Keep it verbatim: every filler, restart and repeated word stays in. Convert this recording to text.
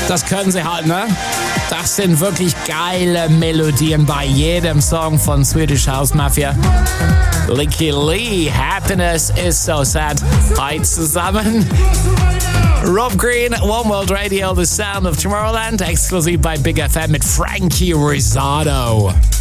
Das können sie halt, ne? Das sind wirklich geile Melodien bei jedem Song von Swedish House Mafia. Licky Lee, Happiness is so sad. Hi zusammen. Rob Green, One World Radio, The Sound of Tomorrowland, exklusiv bei Big F M mit Frankie Rizzardo.